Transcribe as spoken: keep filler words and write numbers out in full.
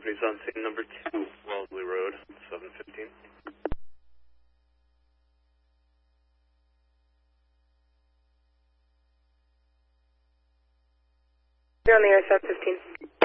company's on scene number two, Wellesley Road, seven fifteen. You're on the air, seven fifteen.